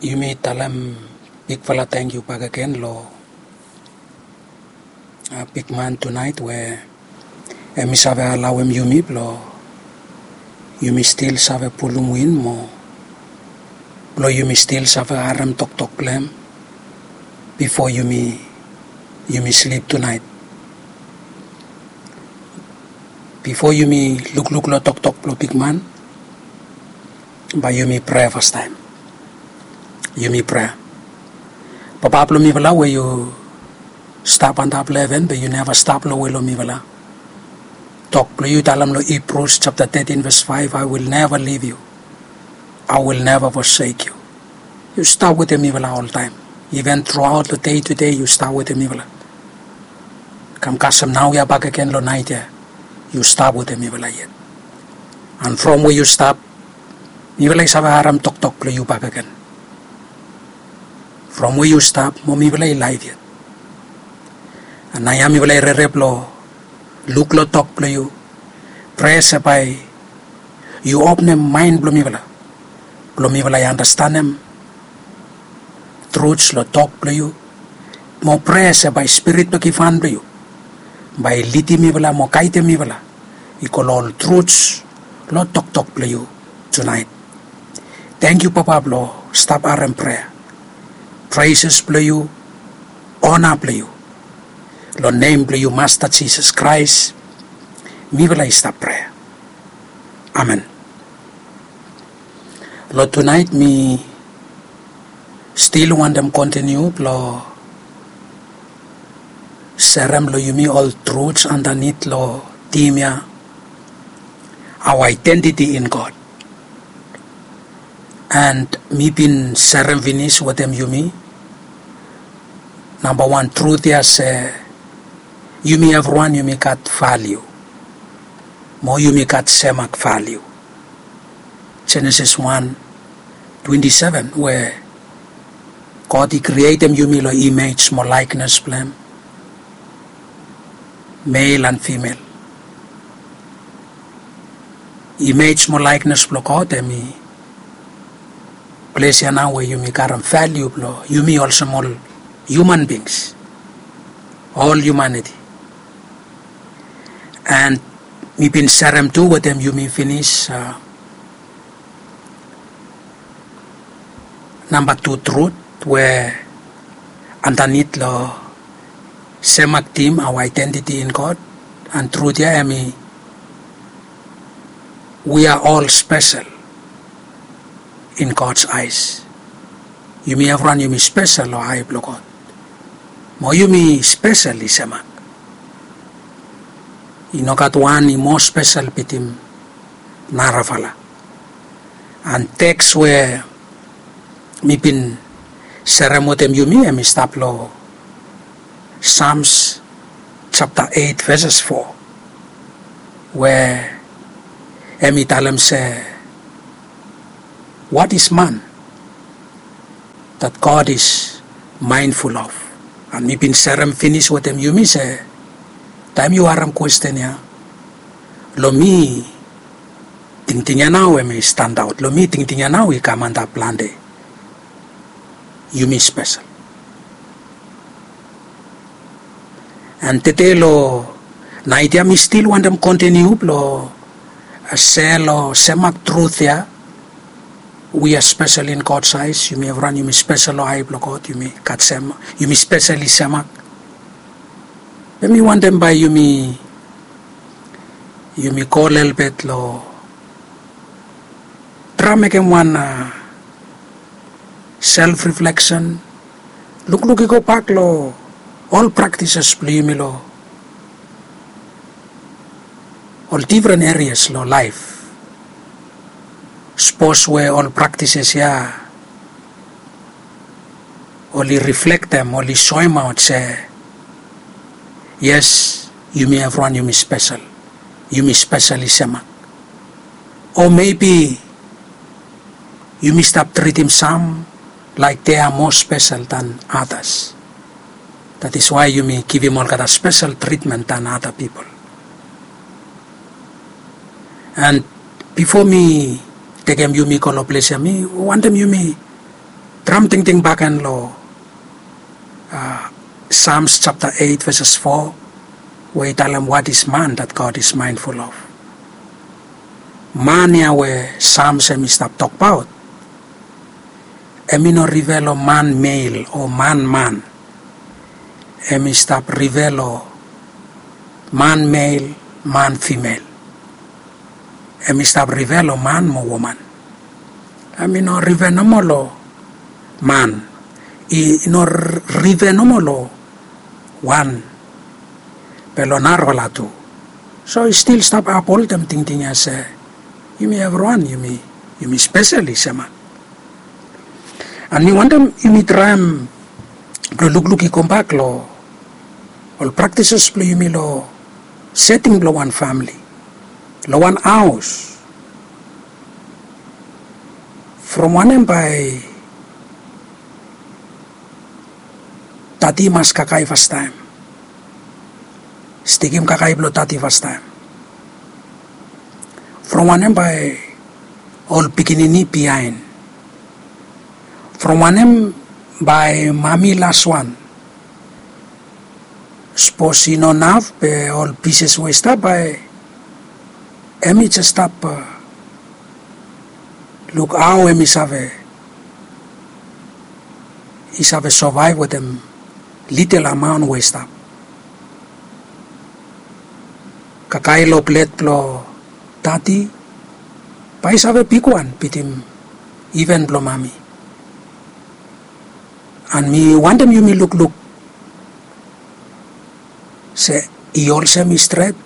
You may tell him, big fella, thank you back again, Lo. Big man tonight, where mi sabe allow him you me, Lo. You may still sabe pulum win mo. Lo you may still sabe aram tok plem before you may sleep tonight. Before you may look lo tok lo big man, but you may pray first time. You may pray. Papa lo mi vala where you stop on top 11, but you never stop lo lo mi vala. Talk lo you talam lo Hebrews chapter 13 verse 5. I will never leave you. I will never forsake you. You start with the mi vala all time. Even throughout the day to day, you start with the mi vala. Come kasam now ya back again lo night ya. You stop with the mi vala yet. And from where you stop, mi vala sabe haram tok lo you back again. From where you stop, mo mi vala live yet. And na ya mi vala re-rep lo, look lo tok lo you, pray sabay, you open them mind lo mi vala. Lo mi vala understand them, truths lo talk lo you, mo pray sabay spirit lo kifan lo you, by liti mi vala, mo kaite mi vala, ikol all truths lo tok lo you tonight. Thank you Papa lo, stop our prayer. Praises play you, honor play you. Lord name play you, Master Jesus Christ. Mi will I stop prayer. Amen. Lord, tonight me still want them continue, Lord. Serum lo you me all truths underneath lo timia. Our identity in God. And me been serum finish what them you me. Number one, truth is, you may everyone, you may got value. More you may got semak value. Genesis 1:27, where God he created them, you may lo image, more likeness, plan. Male and female. Image, more likeness, block out them, place here now where you may got value, you may also more human beings, all humanity. And me been serum too with them you may finish number 2 truth where underneath lo semak team our identity in God and truth yeah we are all special in God's eyes. You may everyone you may special or I block God. Mo you may specially semak. Inokat one more special pitim narafala. And text where me pin seremotem you me stop lo Psalms chapter 8 verses 4 where emi talem say what is man that God is mindful of? And me been serum finish what them you me say. Time you aram question ya. Lo mi ting now me stand out. Lo mi ting now we come and plan de. You me special. And tete lo night ya me still want them continue lo say lo semak truth ya. We are special in God's eyes. You may have run, you may special or I block out, you may cut sem, you may specially semak. Let me want them by you may call a little bit lo. Try make him one self-reflection. Look, you go back lo. All practices play me lo. All different areas lo life. Suppose where all practices only reflect them, only show them out, say, yes, you may have run, you may special. You may specially semak. Or maybe you may stop treating some like they are more special than others. That is why you may give him all kind of special treatment than other people. And before me take him you me call place me want them you me Tram ting bakan lo Psalms chapter 8 verses 4, where it tell him what is man that God is mindful of. Man ya where Psalms emi stop talk about. Emi no rivelo man male or man. Emi stop rivelo man male, man female. Emi stop rivelo man mo woman. Emi no rivenomolo man. I no rivenomolo one. Pero narwala tu. So I still stop up all them thinking as you may everyone, you may specially man. And you want them you may try lo look come back lo all practices lo you may lo setting lo one family. Lo one house. From one end by tati mas kakai first time. Stikim kakai blo tati first time. From one end by all pikinini behind. From one end by mami last one. Suppose you know now be all pieces waste up by emi just stop look how emi save survive with them little amount waste up. Kakai lo plate lo tati pa save pikuan pitim even blo mami. And me want them you me look say he also me straight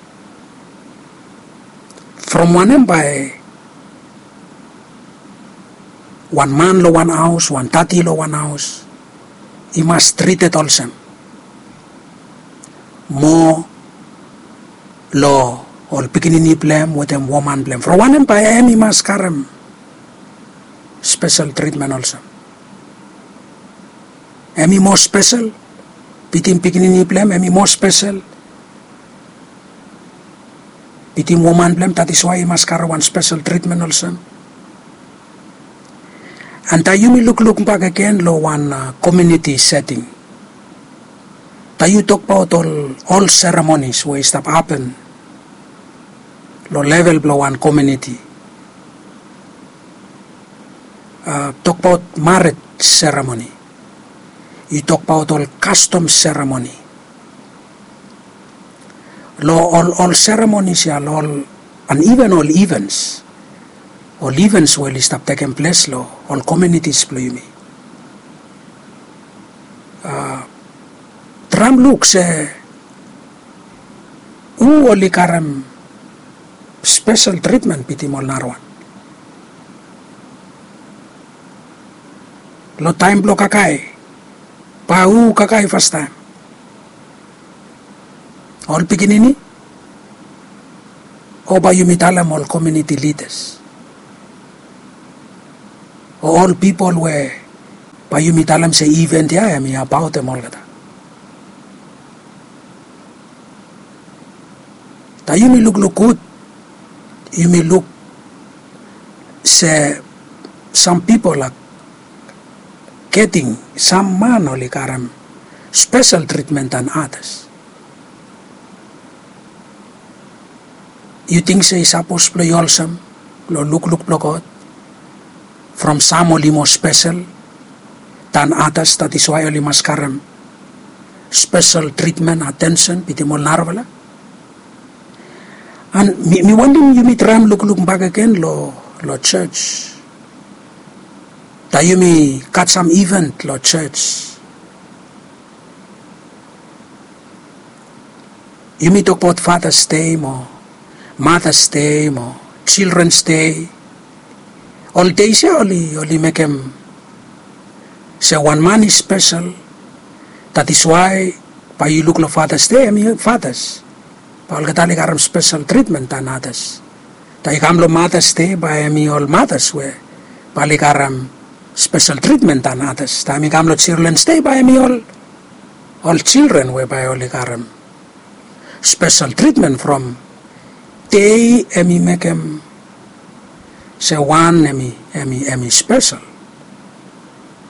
from one end by one man lo one house, one tati lo one house. He must treat it also. More lo all pikinini blame with them woman blame. From one end by he must carry special treatment also. Emi more special, pitim pikinini blame, emi more special. Pitim woman blame, that is why he must carry one special treatment also. And you may look back again lo one community setting. That you talk about all ceremonies where stuff happen. Lo level below one community. Talk about marriage ceremony. You talk about all custom ceremony. All ceremonies all and even all events. All events will stop taking place all communities play me. Tram looks only karam special treatment piti mol narwan. Lo time blo kakai. Pau kakai first time. All pikinini. O ba yumitalam all community leaders. All people were pa yumitalam say event ya mi about them all kata. Ta you may look good. You may look say some people are getting some man only karam special treatment than others. You think say suppose play also lo look God from some only more special than others, that is why only must karam special treatment attention piti mol narwala. And me wondering you may try look back again lo church. That you may cut some event lo church. You may talk about Father's Day or Mother's Day or Children's Day. All days only make him say one man is special. That is why by you look lo Father's Day, I mean fathers. Paul katali karam special treatment than others. Tai kam lo Mother's Day by me all mothers where pali karam special treatment than others. Tai mi kam lo Children's Day by me all children where by all karam special treatment from day emi make him say one emi special.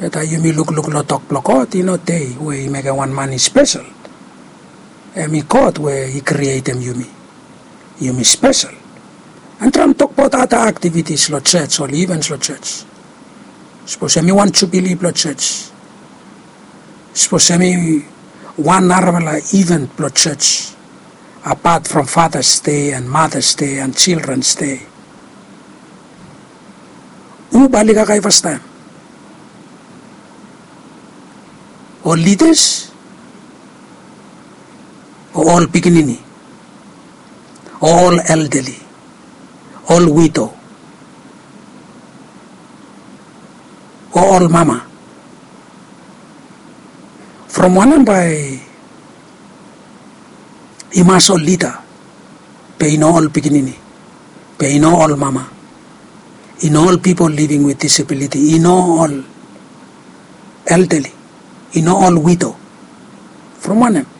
But yumi look lo talk plokot, day where he make a one man is special. And he caught where he create him yumi. Yumi special. And try to talk about other activities lo church or events lo church. Suppose me want to believe lo church. Suppose me one narvala event lo church. Apart from Father's Day and Mother's Day and Children's Day. Balik ka kay first time. All leaders, all pikinini, all elderly, all widow, all mama. From one by imas all leader, pay no all pikinini, pay no all mama. In all people living with disability, in all elderly, in all widow, from one end.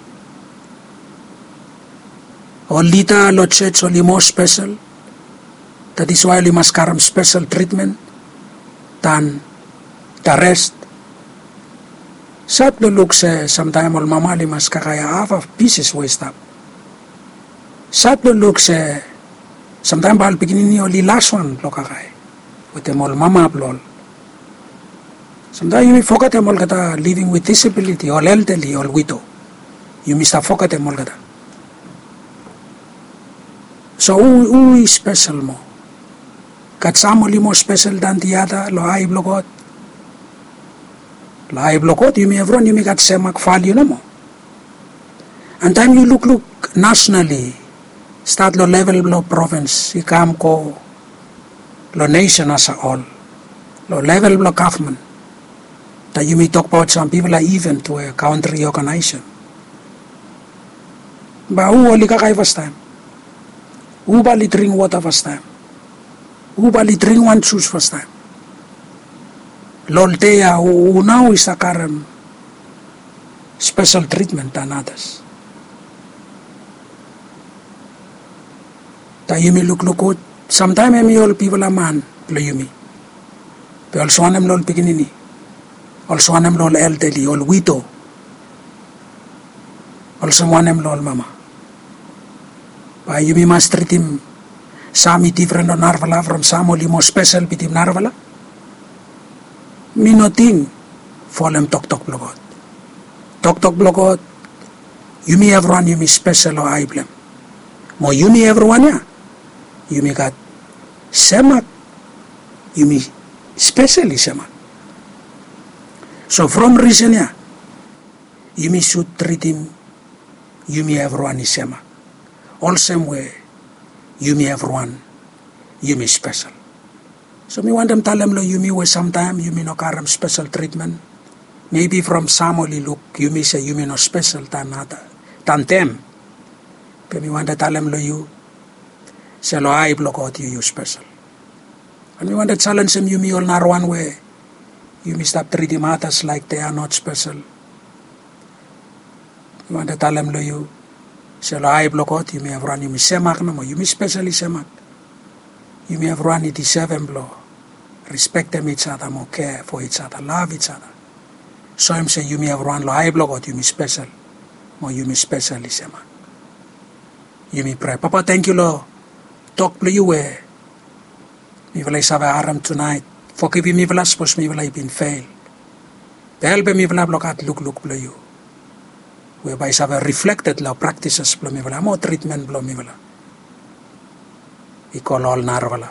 All leader, Lord Church, only more special. That is why we must carry special treatment than the rest. Sad lo look say sometime all mama li mas kakaya half of pieces waste up. Sad lo look say sometime bahal beginning only last one lo kakaya. With them all mama lol. Sometimes you may forget them all kata living with disability, all elderly, all widow. You must have forget them all kata. So who is special mo? Kat some only more special than the other, lo ay blokot. Lo ay blokot, you may have run, you may got semak value no mo. And then you look nationally, start lo level lo province, ikam ko lo nation as a whole, lo level lo government, that you may talk about some people are even to a country organization. But who only kakay first time? Who bali drink water first time? Who bali drink one juice first time? Loltea who now is a current special treatment than others. That you may look good. Sometimes all people are man, playumi. But also one lol pikinini. Also one lol elderly, all widow. Also one lol mama. But you must treat him some different on narvala from some only more special with him narvala. Me nothing for them talk blogot. Talk blogot. You may everyone you may special or I blame. More you may everyone ya. You may got semak, you may specially semak. So from reason ya, you may should treat him, you may everyone is semak. All same way, you may everyone, you may special. So me want them tell them lo you may way sometime, you may no karam special treatment. Maybe from some only look, you may say you may no special than them. But me want to tell them lo you, say lo I block out you special. And we want to challenge them, you may all not one way. You may stop treating others like they are not special. We want to tell them, you say, I block out, you may have run, you may semak no more, you may specially semak. You may have run, it is seven blow. Respect them each other, more care for each other, love each other. So him say, you may have run, I block out, you may special, more you may specially semak. You may pray. Papa, thank you, Lord. Talk to you where. Me will I have aram tonight. Forgive me will I suppose me will I been failed. The help me will I block out look blow you. Whereby I have reflected law practices blow me will I more treatment blow me will I. We call all narvala.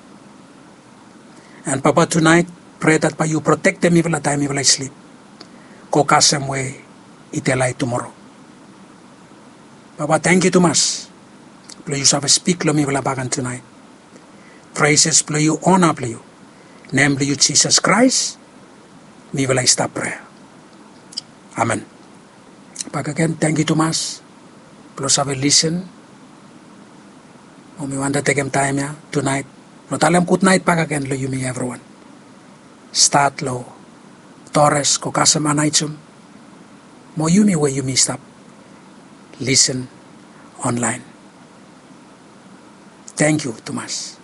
And Papa tonight pray that by you protect them evil at time evil I sleep. Go cast some way it a light tomorrow. Papa thank you too much. Blow you have a speak lo me will I bagan tonight. Praises blow you, honor blow you. Name blow you Jesus Christ. Me will I stop prayer. Amen. Back again, thank you too much. Plus have a listen. We want to take him time yeah, tonight. No tell him good night back again lo you me everyone. Start low. Torres ko kasama naitum. Mo you me where you me stop. Listen online. Thank you too much.